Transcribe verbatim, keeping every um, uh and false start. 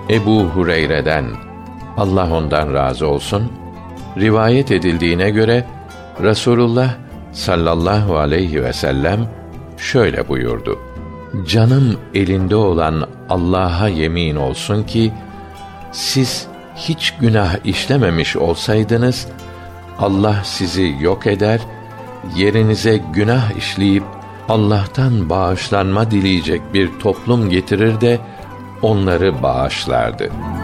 Ebu Hureyre'den, Allah ondan razı olsun, rivayet edildiğine göre Resulullah sallallahu aleyhi ve sellem şöyle buyurdu: Canım elinde olan Allah'a yemin olsun ki, siz hiç günah işlememiş olsaydınız, Allah sizi yok eder, yerinize günah işleyip Allah'tan bağışlanma dileyecek bir toplum getirir de onları bağışlardı.